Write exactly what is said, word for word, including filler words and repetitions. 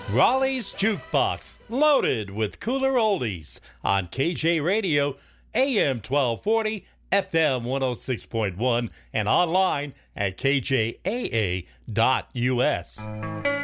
Raleigh's Jukebox, loaded with cooler oldies on K J Radio, A M twelve forty, F M one oh six point one, and online at K J A A dot U S.